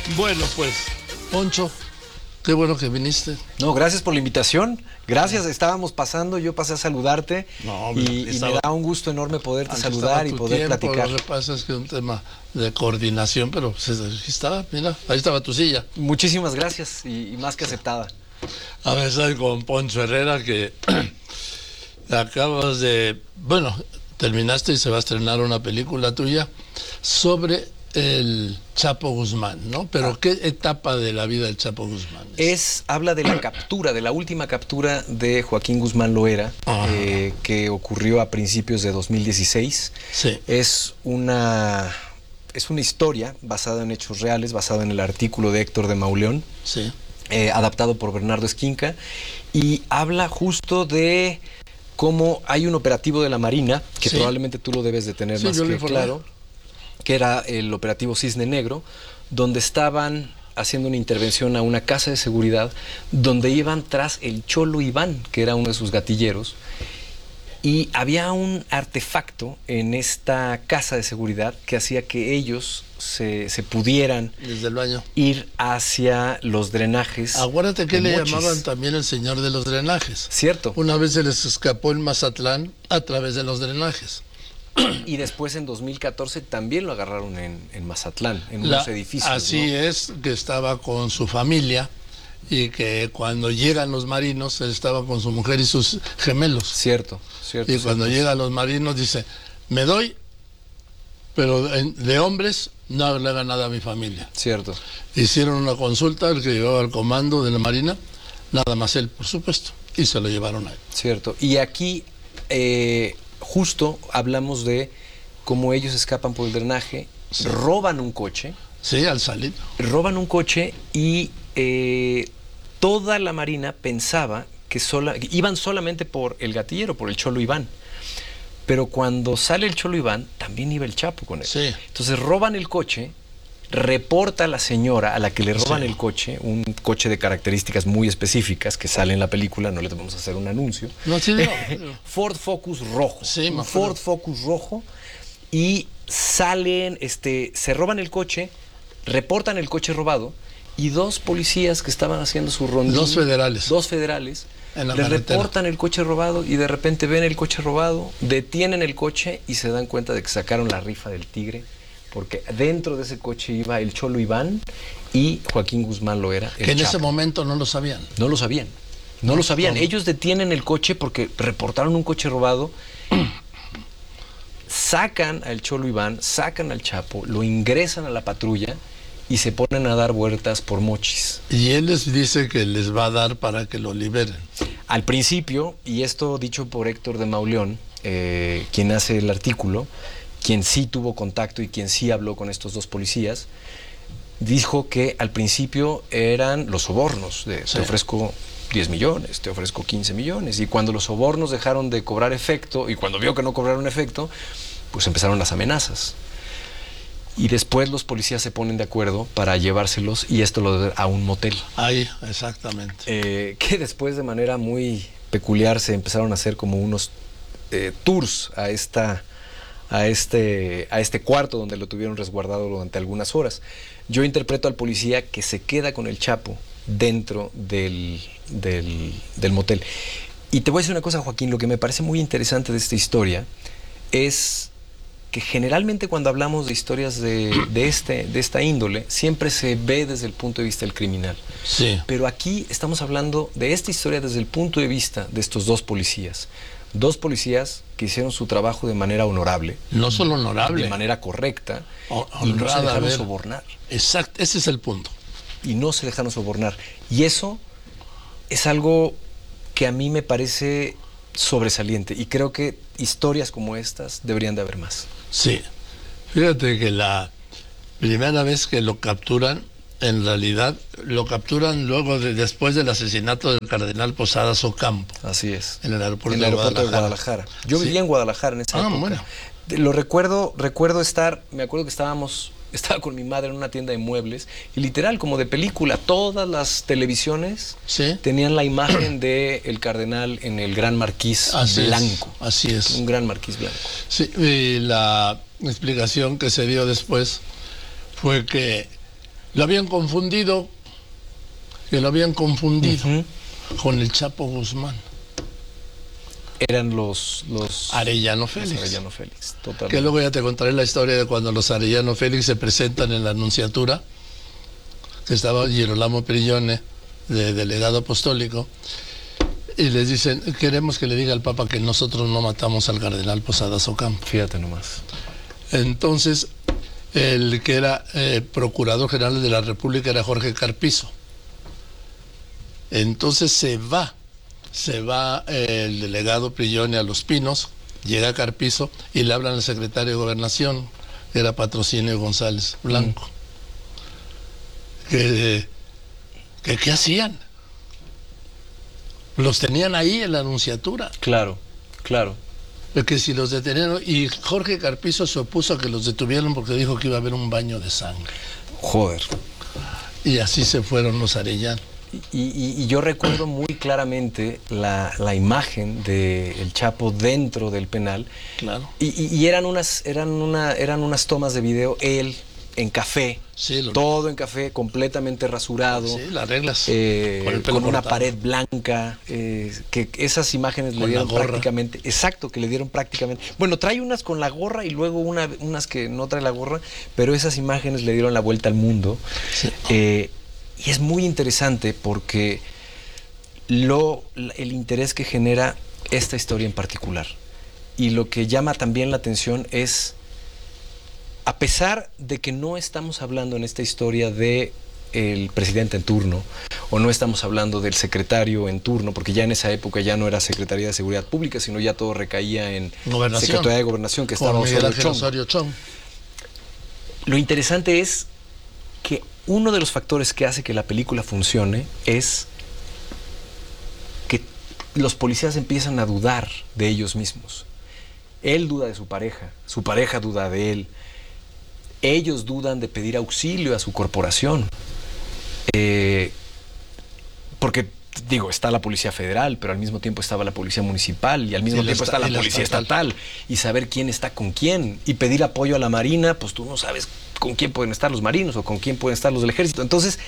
Bueno, pues, Poncho, qué bueno que viniste. No, gracias por la invitación. Gracias, estábamos pasando, yo pasé a saludarte. No, y me da un gusto enorme poderte saludar y poder platicar. Lo que pasa es que es un tema de coordinación, pero pues, ahí estaba, mira, ahí estaba tu silla. Muchísimas gracias y más que aceptada. A ver, estoy con Poncho Herrera, que acabas de... Bueno, terminaste y se va a estrenar una película tuya sobre el Chapo Guzmán, ¿no? Pero ¿qué etapa de la vida del Chapo Guzmán habla de la captura, de la última captura de Joaquín Guzmán Loera, que ocurrió a principios de 2016. Sí. Es una historia basada en hechos reales, basada en el artículo de Héctor de Mauleón, sí. Adaptado por Bernardo Esquinca, y habla justo de cómo hay un operativo de la Marina, que probablemente tú lo debes de tener más que claro, que era el operativo Cisne Negro, donde estaban haciendo una intervención a una casa de seguridad, donde iban tras el Cholo Iván, que era uno de sus gatilleros, y había un artefacto en esta casa de seguridad que hacía que ellos se pudieran desde el baño ir hacia los drenajes. Acuérdate que le llamaban también el señor de los drenajes. Cierto. Una vez se les escapó en Mazatlán a través de los drenajes. Y después en 2014 también lo agarraron en Mazatlán, en unos edificios. Así es, que estaba con su familia y que cuando llegan los marinos, él estaba con su mujer y sus gemelos. Cierto. Y cuando llegan los marinos dice, me doy, pero de hombres no le haga nada a mi familia. Cierto. Hicieron una consulta, el que llevaba el comando de la Marina, nada más él, por supuesto, y se lo llevaron a él. Cierto. Y aquí... justo hablamos de cómo ellos escapan por el drenaje, roban un coche. Sí, al salir. Roban un coche y toda la Marina pensaba que iban solamente por el gatillero, por el Cholo Iván. Pero cuando sale el Cholo Iván, también iba el Chapo con él. Sí. Entonces roban el coche, reporta a la señora a la que le roban el coche, un coche de características muy específicas que sale en la película, no le vamos a hacer un anuncio. No, sí, no. Ford Focus rojo. Sí, un Ford Focus rojo. Y salen, se roban el coche, reportan el coche robado y dos policías que estaban haciendo su rondín. Dos federales. Le reportan el coche robado y de repente ven el coche robado, detienen el coche y se dan cuenta de que sacaron la rifa del tigre. Porque dentro de ese coche iba el Cholo Iván y Joaquín Guzmán Loera. Que en ese momento no lo sabían. No lo sabían. No lo sabían. Ellos detienen el coche porque reportaron un coche robado. Sacan al Cholo Iván, sacan al Chapo, lo ingresan a la patrulla y se ponen a dar vueltas por Mochis. Y él les dice que les va a dar para que lo liberen. Al principio, y esto dicho por Héctor de Mauleón, quien hace el artículo, quien sí tuvo contacto y quien sí habló con estos dos policías, dijo que al principio eran los sobornos, te ofrezco 10 millones, te ofrezco 15 millones, y cuando los sobornos dejaron de cobrar efecto, y cuando vio que no cobraron efecto, pues empezaron las amenazas. Y después los policías se ponen de acuerdo para llevárselos, y esto lo a un motel. Ahí, exactamente. Que después de manera muy peculiar se empezaron a hacer como unos tours a este cuarto donde lo tuvieron resguardado durante algunas horas. Yo interpreto al policía que se queda con el Chapo dentro del motel. Y te voy a decir una cosa, Joaquín, lo que me parece muy interesante de esta historia es que generalmente cuando hablamos de historias de esta índole, siempre se ve desde el punto de vista del criminal. Sí. Pero aquí estamos hablando de esta historia desde el punto de vista de estos dos policías. Dos policías que hicieron su trabajo de manera honorable. No solo honorable. De manera correcta. Y no se dejaron sobornar. Exacto, ese es el punto. Y no se dejaron sobornar. Y eso es algo que a mí me parece sobresaliente. Y creo que historias como estas deberían de haber más. Sí. Fíjate que la primera vez que lo capturan, en realidad lo capturan después del asesinato del cardenal Posadas Ocampo. Así es. En el aeropuerto, de Guadalajara. Yo vivía en Guadalajara en esa época. Bueno. Lo recuerdo me acuerdo que estaba con mi madre en una tienda de muebles y literal, como de película, todas las televisiones tenían la imagen del cardenal en el gran marquís blanco. Así es. Un gran marquís blanco. Sí, y la explicación que se dio después fue que Lo habían confundido, con el Chapo Guzmán. Eran los Arellano Félix. Los Arellano Félix, totalmente. Que luego ya te contaré la historia de cuando los Arellano Félix se presentan en la Anunciatura, que estaba Girolamo Prigione, de delegado apostólico, y les dicen, queremos que le diga al Papa que nosotros no matamos al cardenal Posadas Ocampo. Fíjate nomás. Entonces, el que era procurador general de la República era Jorge Carpizo. Entonces se va el delegado Prigione a Los Pinos, llega Carpizo y le hablan al secretario de Gobernación, que era Patrocinio González Blanco. ¿Qué hacían? Los tenían ahí en la Anunciatura. Claro. Que si los detenieron, y Jorge Carpizo se opuso a que los detuvieran porque dijo que iba a haber un baño de sangre. Joder. Y así se fueron los Arellano. Y yo recuerdo muy claramente la imagen del Chapo dentro del penal. Claro. Y eran unas tomas de video, él en café, todo en café, completamente rasurado. Sí, las reglas. Con una pared blanca, que esas imágenes le dieron prácticamente, exacto, que le dieron prácticamente. Bueno, trae unas con la gorra y luego unas que no trae la gorra, pero esas imágenes le dieron la vuelta al mundo. Sí. Y es muy interesante porque el interés que genera esta historia en particular. Y lo que llama también la atención es, a pesar de que no estamos hablando en esta historia de el presidente en turno, o no estamos hablando del secretario en turno, porque ya en esa época ya no era Secretaría de Seguridad Pública, sino ya todo recaía en Secretaría de Gobernación, que estaba Osorio Chong. Lo interesante es que uno de los factores que hace que la película funcione es que los policías empiezan a dudar de ellos mismos. Él duda de su pareja duda de él, ellos dudan de pedir auxilio a su corporación. Porque, digo, está la Policía Federal, pero al mismo tiempo estaba la Policía Municipal y al mismo tiempo está la Policía Estatal. Y saber quién está con quién y pedir apoyo a la Marina, pues tú no sabes con quién pueden estar los marinos o con quién pueden estar los del Ejército. Entonces,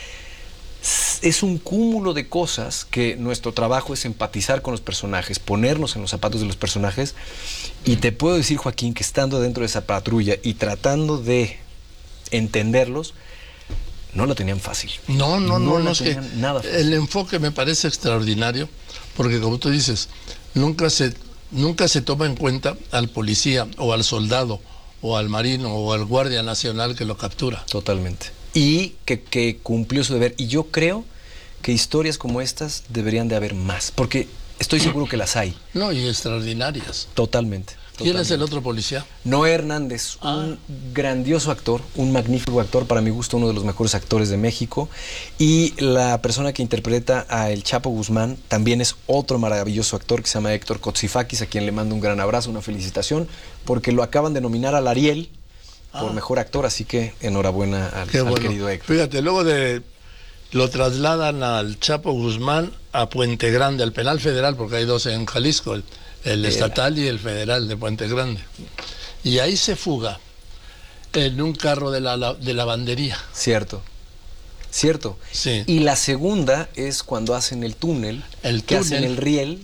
es un cúmulo de cosas que nuestro trabajo es empatizar con los personajes, ponernos en los zapatos de los personajes. Y te puedo decir, Joaquín, que estando dentro de esa patrulla y tratando de entenderlos, no lo tenían fácil. No, es que nada fácil. El enfoque me parece extraordinario, porque como tú dices, nunca se toma en cuenta al policía o al soldado o al marino o al guardia nacional que lo captura. Totalmente. Y que cumplió su deber. Y yo creo que historias como estas deberían de haber más, porque estoy seguro que las hay. No, y extraordinarias. Totalmente. ¿Quién es el otro policía? Noé Hernández, un grandioso actor, un magnífico actor, para mi gusto uno de los mejores actores de México. Y la persona que interpreta a el Chapo Guzmán también es otro maravilloso actor que se llama Héctor Kotsifakis, a quien le mando un gran abrazo, una felicitación, porque lo acaban de nominar al Ariel por mejor actor, así que enhorabuena al querido Héctor. Fíjate, luego lo trasladan al Chapo Guzmán a Puente Grande, al penal federal, porque hay dos en Jalisco, el estatal y el federal de Puente Grande. Y ahí se fuga en un carro de lavandería. Cierto. Sí. Y la segunda es cuando hacen el túnel, hacen el riel,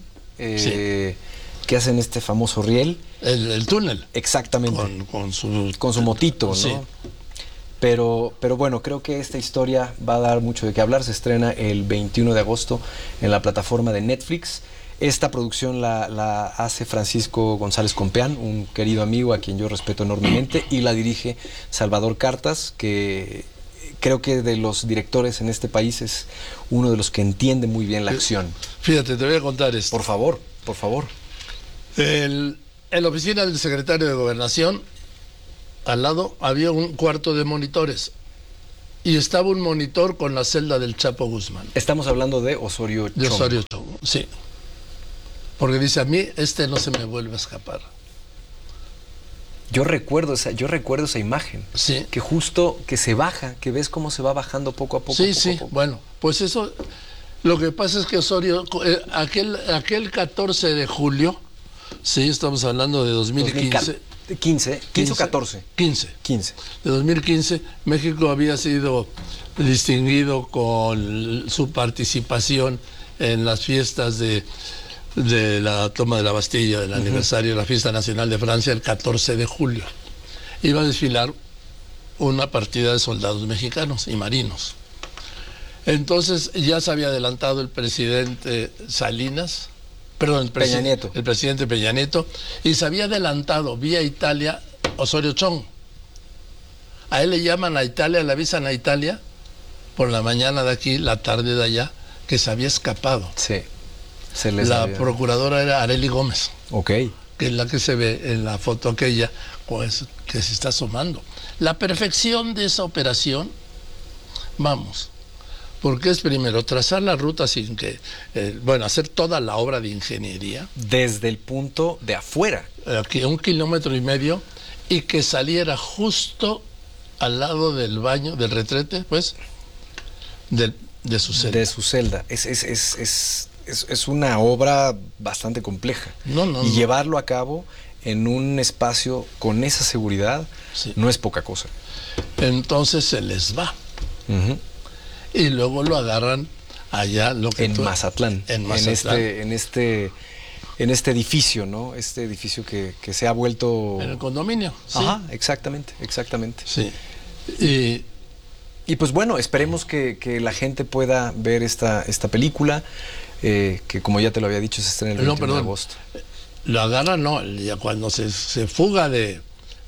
que hacen este famoso riel. El túnel. Exactamente. Con su motito, ¿no? Sí. Pero bueno, creo que esta historia va a dar mucho de qué hablar. Se estrena el 21 de agosto en la plataforma de Netflix. Esta producción la hace Francisco González Compeán, un querido amigo a quien yo respeto enormemente, y la dirige Salvador Cartas, que creo que de los directores en este país es uno de los que entiende muy bien la acción. Fíjate, te voy a contar esto. Por favor. En la oficina del secretario de Gobernación, al lado había un cuarto de monitores y estaba un monitor con la celda del Chapo Guzmán. Estamos hablando de Osorio Chong. De Osorio Chong, sí. Porque dice, a mí no se me vuelve a escapar. Yo recuerdo esa imagen. Sí. Que justo que se baja, que ves cómo se va bajando poco a poco. Sí. Bueno, pues eso, lo que pasa es que Osorio, aquel 14 de julio, sí, estamos hablando de 2015. 15 o 14. 15. 15. De 2015, México había sido distinguido con su participación en las fiestas de la toma de la Bastilla, del aniversario de la Fiesta Nacional de Francia, el 14 de julio. Iba a desfilar una partida de soldados mexicanos y marinos. Entonces ya se había adelantado el presidente Salinas, perdón, el presidente Peña Nieto, y se había adelantado vía Italia Osorio Chong. A él le llaman a Italia, le avisan a Italia por la mañana de aquí, la tarde de allá, que se había escapado. Sí. La procuradora era Arely Gómez. Ok. Que es la que se ve en la foto aquella, pues, que se está asomando. La perfección de esa operación, vamos, porque es primero trazar la ruta sin que, hacer toda la obra de ingeniería. Desde el punto de afuera. Aquí 1,5 kilómetros, y que saliera justo al lado del baño, del retrete, pues, de su celda. De su celda. Es una obra bastante compleja. Y llevarlo a cabo en un espacio con esa seguridad, sí, no es poca cosa. Entonces se les va. Y luego lo agarran allá. Mazatlán. En este edificio, ¿no? Este edificio que se ha vuelto... En el condominio. Sí. Ajá, exactamente. Sí. Y pues bueno, esperemos que la gente pueda ver esta película, que como ya te lo había dicho, se estrena el 21 de agosto. Lo agarran, ya cuando se fuga del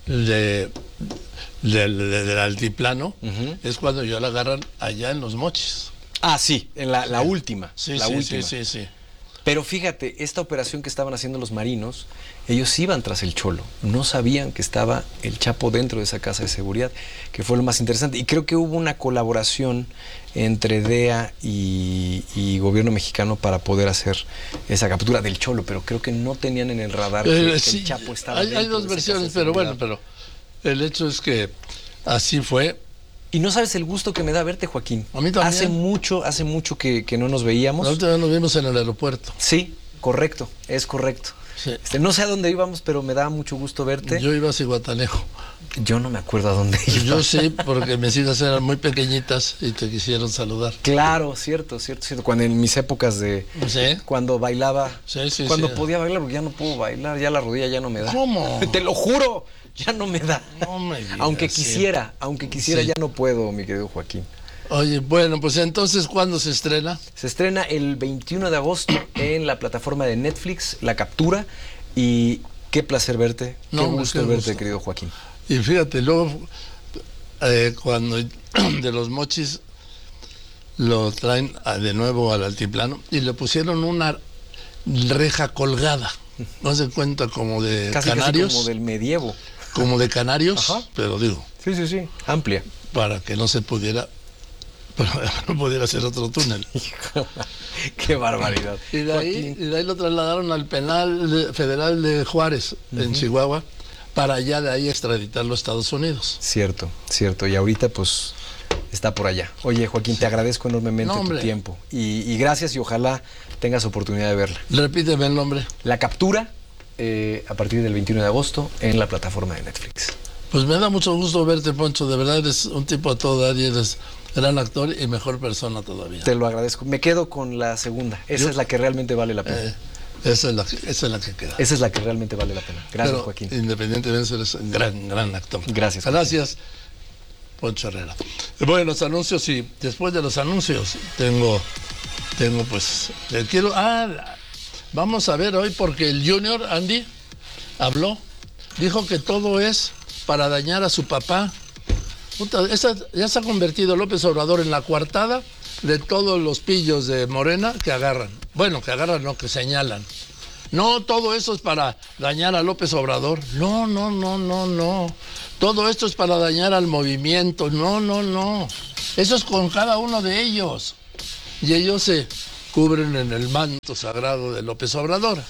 altiplano, es cuando ya lo agarran allá en Los Mochis. Ah, sí, en la última. Sí. Pero fíjate, esta operación que estaban haciendo los marinos, ellos iban tras el Cholo, no sabían que estaba el Chapo dentro de esa casa de seguridad, que fue lo más interesante. Y creo que hubo una colaboración entre DEA y gobierno mexicano para poder hacer esa captura del Cholo, pero creo que no tenían en el radar que el Chapo estaba dentro. Hay dos versiones, pero el hecho es que así fue. Y no sabes el gusto que me da verte, Joaquín. A mí también. Hace mucho que no nos veíamos. La última vez nos vimos en el aeropuerto. Sí, correcto, es correcto. Sí. No sé a dónde íbamos, pero me da mucho gusto verte. Yo iba a Zihuatanejo. Yo no me acuerdo a dónde iba. Yo sí, porque mis hijas eran muy pequeñitas y te quisieron saludar. Claro, cierto. Cuando en mis épocas de... ¿Sí? Cuando bailaba... Sí. Cuando podía bailar, porque ya no puedo bailar, ya la rodilla ya no me da. ¿Cómo? Te lo juro, ya no me da. No me digas, aunque quisiera, sí, ya no puedo, mi querido Joaquín. Oye, bueno, pues entonces, ¿cuándo se estrena? Se estrena el 21 de agosto en la plataforma de Netflix, La Captura, y qué placer verte, qué gusto verte, querido Joaquín. Y fíjate, luego, cuando de Los Mochis lo traen de nuevo al altiplano y le pusieron una reja colgada, no se cuenta como de casi canarios. Como del medievo. Como de canarios, ajá, pero digo. Sí, amplia. Para que no se pudiera... Pero no pudiera ser otro túnel. ¡Qué barbaridad! Y de ahí lo trasladaron al penal federal de Juárez, en Chihuahua, para allá de ahí extraditarlo a Estados Unidos. Cierto. Y ahorita pues está por allá. Oye, Joaquín, te agradezco enormemente tu tiempo. Y gracias, y ojalá tengas oportunidad de verla. Repíteme el nombre. La Captura, a partir del 21 de agosto en la plataforma de Netflix. Pues me da mucho gusto verte, Poncho. De verdad eres un tipo a todo dar y eres gran actor y mejor persona todavía. Te lo agradezco. Me quedo con la segunda. Esa es la que realmente vale la pena. Esa es la que queda. Esa es la que realmente vale la pena. Gracias, pero, Joaquín. Independientemente, eres un gran actor. Gracias, Joaquín. Gracias, Poncho Herrera. Bueno, los anuncios, y después de los anuncios tengo pues... vamos a ver hoy, porque el Junior, Andy, habló, dijo que todo es para dañar a su papá. Ya se ha convertido López Obrador en la coartada de todos los pillos de Morena que agarran. Bueno, que agarran, no, que señalan. No, todo eso es para dañar a López Obrador. No. Todo esto es para dañar al movimiento. No. Eso es con cada uno de ellos. Y ellos se cubren en el manto sagrado de López Obrador.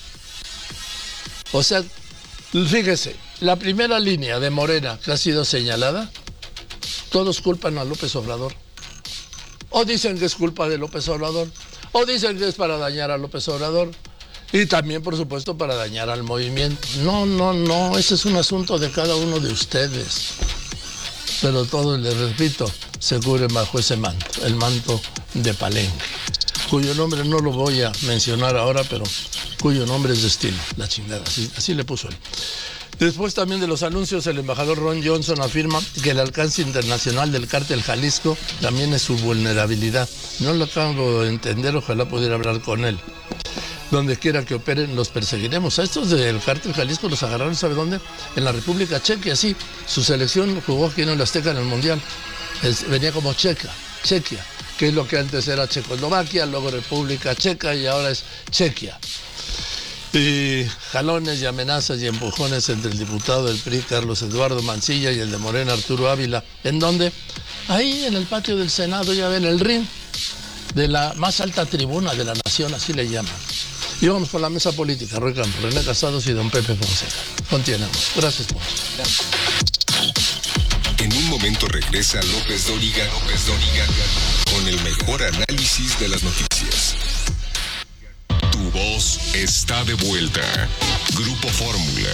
O sea, fíjese, la primera línea de Morena que ha sido señalada, todos culpan a López Obrador. O dicen que es culpa de López Obrador, o dicen que es para dañar a López Obrador. Y también, por supuesto, para dañar al movimiento. No, ese es un asunto de cada uno de ustedes. Pero todo, les repito, se cubre bajo ese manto, el manto de Palenque, cuyo nombre no lo voy a mencionar ahora, pero cuyo nombre es destino, la chingada, así le puso él. Después también de los anuncios, el embajador Ron Johnson afirma que el alcance internacional del cártel Jalisco también es su vulnerabilidad. No lo acabo de entender, ojalá pudiera hablar con él. Donde quiera que operen, los perseguiremos. A estos del cártel Jalisco los agarraron, ¿sabe dónde? En la República Checa, sí. Su selección jugó aquí en el Azteca en el Mundial. Venía como Chequia, que es lo que antes era Checoslovaquia, luego República Checa y ahora es Chequia. Y jalones y amenazas y empujones entre el diputado del PRI, Carlos Eduardo Mancilla, y el de Morena, Arturo Ávila. ¿En dónde? Ahí en el patio del Senado, ya ven, el ring de la más alta tribuna de la nación, así le llaman. Y vamos con la mesa política, Roy Campos, René Casados y don Pepe Fonseca. Continuemos. Gracias, Poncho. En un momento regresa López Dóriga con el mejor análisis de las noticias. Tu voz está de vuelta. Grupo Fórmula.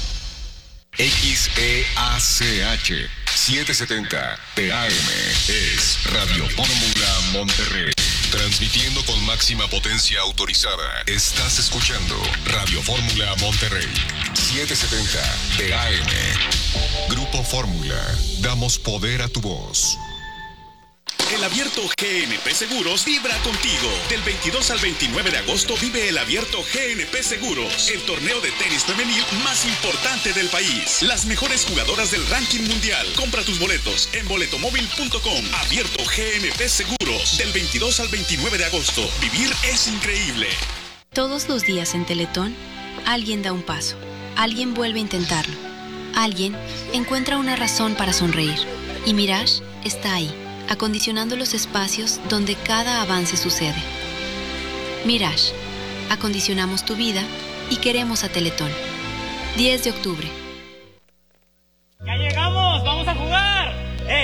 XEACH 770 TAM es Radio Fórmula Monterrey. Transmitiendo con máxima potencia autorizada. Estás escuchando Radio Fórmula Monterrey 770 TAM. Grupo Fórmula. Damos poder a tu voz. El Abierto GNP Seguros vibra contigo. Del 22 al 29 de agosto vive el Abierto GNP Seguros, el torneo de tenis femenil más importante del país. Las mejores jugadoras del ranking mundial. Compra tus boletos en boletomóvil.com. Abierto GNP Seguros, del 22 al 29 de agosto. Vivir es increíble. Todos los días en Teletón, alguien da un paso. Alguien vuelve a intentarlo. Alguien encuentra una razón para sonreír. Y Mirage está ahí, acondicionando los espacios donde cada avance sucede. Mirage, acondicionamos tu vida y queremos a Teletón. 10 de octubre. ¡Ya llegamos! ¡Vamos a jugar!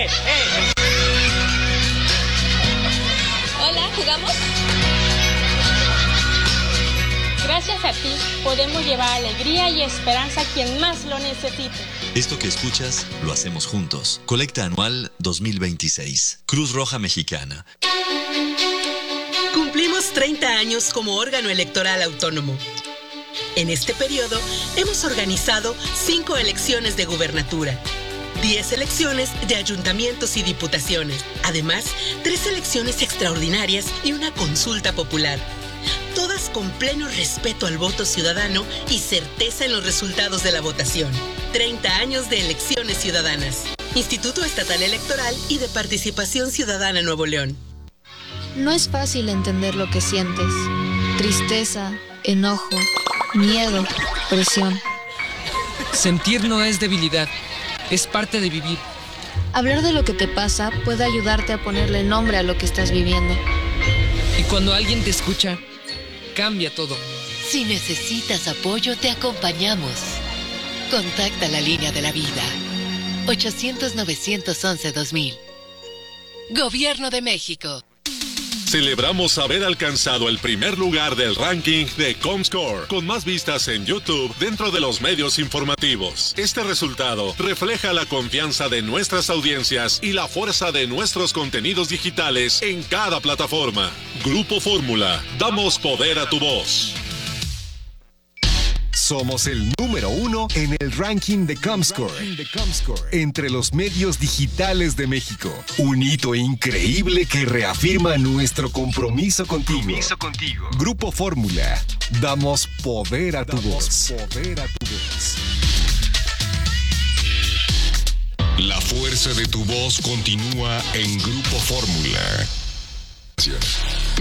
Hola, ¿jugamos? Gracias a ti podemos llevar alegría y esperanza a quien más lo necesite. Esto que escuchas lo hacemos juntos. Colecta anual 2026. Cruz Roja Mexicana. Cumplimos 30 años como órgano electoral autónomo. En este periodo hemos organizado 5 elecciones de gubernatura, 10 elecciones de ayuntamientos y diputaciones, además 3 elecciones extraordinarias y una consulta popular. Todas con pleno respeto al voto ciudadano y certeza en los resultados de la votación. 30 años de elecciones ciudadanas. Instituto Estatal Electoral y de Participación Ciudadana Nuevo León. No es fácil entender lo que sientes. Tristeza, enojo, miedo, presión. Sentir no es debilidad, es parte de vivir. Hablar de lo que te pasa puede ayudarte a ponerle nombre a lo que estás viviendo. Y cuando alguien te escucha, cambia todo. Si necesitas apoyo, te acompañamos. Contacta la línea de la vida. 800-911-2000. Gobierno de México. Celebramos haber alcanzado el primer lugar del ranking de Comscore, con más vistas en YouTube dentro de los medios informativos. Este resultado refleja la confianza de nuestras audiencias y la fuerza de nuestros contenidos digitales en cada plataforma. Grupo Fórmula, damos poder a tu voz. Somos el número 1 en el ranking de Comscore entre los medios digitales de México. Un hito increíble que reafirma nuestro compromiso contigo. Grupo Fórmula. Damos poder a tu voz. La fuerza de tu voz continúa en Grupo Fórmula.